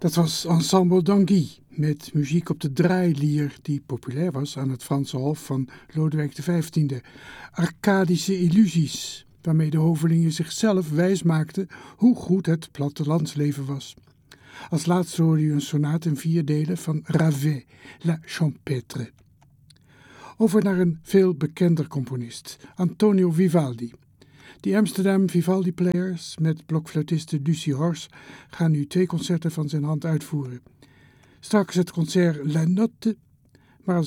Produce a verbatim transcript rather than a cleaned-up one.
Dat was Ensemble d'Anguille, met muziek op de draailier die populair was aan het Franse Hof van Lodewijk de vijftiende. Arcadische illusies, waarmee de hovelingen zichzelf wijsmaakten hoe goed het plattelandsleven was. Als laatste hoorde u een sonaat in vier delen van Ravet, La Champêtre. Over naar een veel bekender componist, Antonio Vivaldi. De Amsterdam Vivaldi Players met blokfluitiste Lucie Hors gaan nu twee concerten van zijn hand uitvoeren. Straks het concert La Notte